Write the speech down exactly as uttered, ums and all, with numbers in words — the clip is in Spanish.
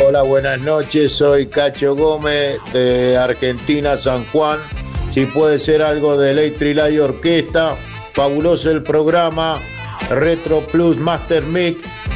Hola, buenas noches, soy Cacho Gómez de Argentina, San Juan. Si puede ser algo de Electric Light Orquesta, fabuloso el programa, Retro Plus Master Mix,